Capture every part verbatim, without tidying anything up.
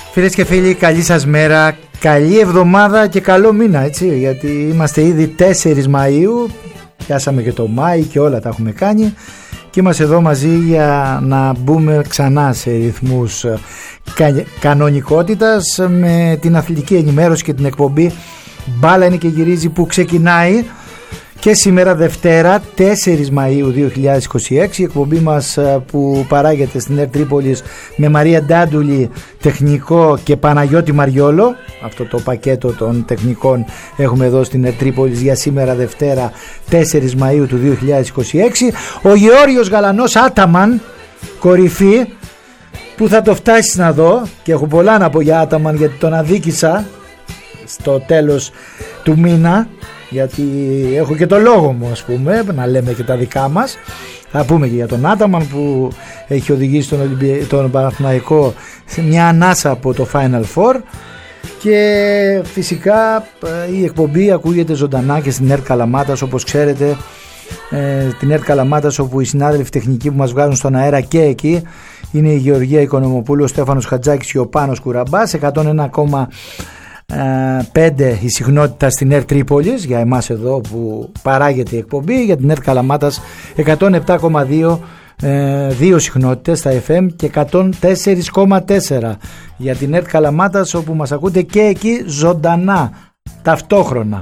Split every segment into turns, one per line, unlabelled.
Φίλες και φίλοι, καλή σας μέρα, καλή εβδομάδα και καλό μήνα, έτσι, γιατί είμαστε ήδη τέσσερις Μαΐου, πιάσαμε και το Μάη και όλα τα έχουμε κάνει και είμαστε εδώ μαζί για να μπούμε ξανά σε ρυθμούς κα, κανονικότητας με την αθλητική ενημέρωση και την εκπομπή Μπάλα είναι και γυρίζει, που ξεκινάει και σήμερα Δευτέρα τέσσερις Μαΐου δύο χιλιάδες είκοσι έξι. Η εκπομπή μας που παράγεται στην ΕΡΤ Τρίπολης με Μαρία Ντάντουλη τεχνικό και Παναγιώτη Μαριόλο. Αυτό το πακέτο των τεχνικών έχουμε εδώ στην ΕΡΤ Τρίπολης για σήμερα Δευτέρα τέσσερις Μαΐου του δύο χιλιάδες είκοσι έξι. Ο Γεώργιος Γαλανός Άταμαν, κορυφή, που θα το φτάσεις να δω και έχω πολλά να πω για Άταμαν, γιατί τον αδίκησα στο τέλος του μήνα, γιατί έχω και το λόγο μου, ας πούμε, να λέμε και τα δικά μας. Θα πούμε και για τον Άταμαν που έχει οδηγήσει τον, Ολυμπι... τον Παναθηναϊκό σε μια ανάσα από το Final Four. Και φυσικά η εκπομπή ακούγεται ζωντανά και στην ΕΡΤ Καλαμάτας, όπως ξέρετε, ε, την ΕΡΤ Καλαμάτας, όπου οι συνάδελφοι τεχνικοί που μας βγάζουν στον αέρα και εκεί είναι η Γεωργία Οικονομοπούλου, ο Στέφανος Χατζάκης και ο Πάνος Κουραμπάς. εκατόν ένα κόμμα πέντε η συχνότητα στην ΕΡΤ Τρίπολης για εμάς εδώ που παράγεται η εκπομπή, για την ΕΡΤ Καλαμάτας εκατόν επτά κόμμα δύο, ε, δύο συχνότητες στα εφ εμ και εκατόν τέσσερα κόμμα τέσσερα για την ΕΡΤ Καλαμάτας, όπου μας ακούτε και εκεί ζωντανά ταυτόχρονα.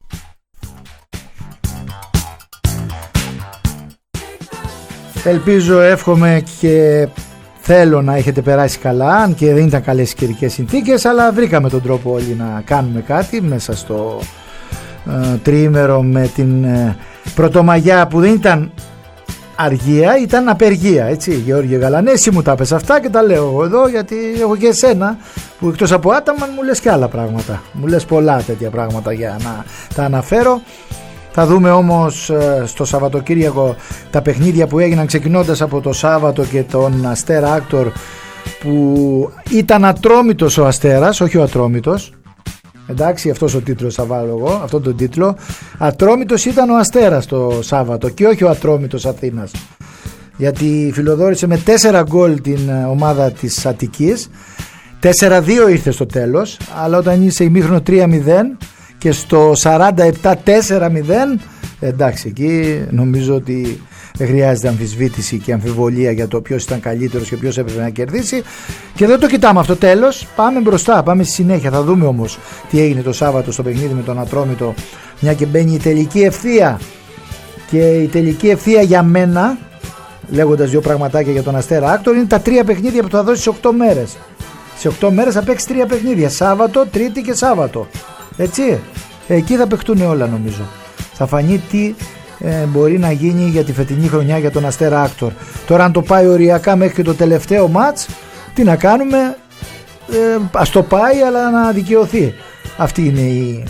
Ελπίζω, εύχομαι και θέλω να έχετε περάσει καλά, αν και δεν ήταν καλές οι καιρικές συνθήκες, αλλά βρήκαμε τον τρόπο όλοι να κάνουμε κάτι μέσα στο ε, τριήμερο με την ε, Πρωτομαγιά, που δεν ήταν αργία, ήταν απεργία, έτσι, Γεώργιο Γαλανέ, εσύ μου τα πες αυτά και τα λέω εγώ εδώ, γιατί έχω και εσένα που εκτός από Άταμαν μου λες και άλλα πράγματα, μου λες πολλά τέτοια πράγματα για να τα αναφέρω. Θα δούμε όμως στο Σαββατοκύριακο τα παιχνίδια που έγιναν, ξεκινώντας από το Σάββατο και τον Αστέρα Άκτορ, που ήταν ατρόμητος ο Αστέρας, όχι ο Ατρόμητος. Εντάξει, αυτός ο τίτλος θα βάλω εγώ, αυτόν τον τίτλο. Ατρόμητος ήταν ο Αστέρας το Σάββατο και όχι ο Ατρόμητος Αθήνας, γιατί φιλοδόρησε με τέσσερα γκολ την ομάδα της Αττικής. τέσσερα δύο ήρθε στο τέλος, αλλά όταν είσαι ημίχρονο τρία μηδέν και στο σαράντα επτά τέσσερα μηδέν, εντάξει, εκεί νομίζω ότι δεν χρειάζεται αμφισβήτηση και αμφιβολία για το ποιος ήταν καλύτερος και ποιος έπρεπε να κερδίσει. Και δεν το κοιτάμε αυτό, τέλος, πάμε μπροστά, πάμε στη συνέχεια. Θα δούμε όμως τι έγινε το Σάββατο στο παιχνίδι με τον Ατρόμητο, μια και μπαίνει η τελική ευθεία. Και η τελική ευθεία για μένα, λέγοντας δύο πραγματάκια για τον Αστέρα Άκτορ, είναι τα τρία παιχνίδια που θα δώσει σε οκτώ μέρες. Σε οκτώ μέρες θα παίξει τρία παιχνίδια, Σάββατο, Τρίτη και Σάββατο. Έτσι, εκεί θα παιχτούν όλα, νομίζω. Θα φανεί τι ε, μπορεί να γίνει για τη φετινή χρονιά για τον Αστέρα Άκτορ. Τώρα αν το πάει οριακά μέχρι και το τελευταίο μάτς, τι να κάνουμε, ε, ας το πάει, αλλά να δικαιωθεί. Αυτή είναι η,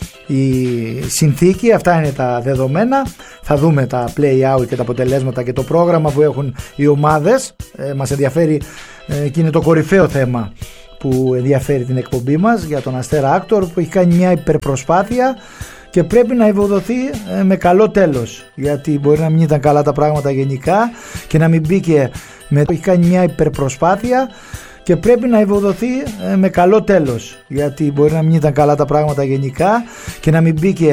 η συνθήκη, αυτά είναι τα δεδομένα. Θα δούμε τα play out και τα αποτελέσματα και το πρόγραμμα που έχουν οι ομάδες. ε, Μας ενδιαφέρει ε, και είναι το κορυφαίο θέμα που ενδιαφέρει την εκπομπή μας, για τον Αστέρα Άκτορ, που έχει κάνει μια υπερπροσπάθεια και πρέπει να ευοδοθεί με καλό τέλος, γιατί μπορεί να μην ήταν καλά τα πράγματα γενικά και να μην μπήκε με... έχει κάνει μια υπερπροσπάθεια και πρέπει να ευοδοθεί με καλό τέλος, γιατί μπορεί να μην ήταν καλά τα πράγματα γενικά και να μην μπήκε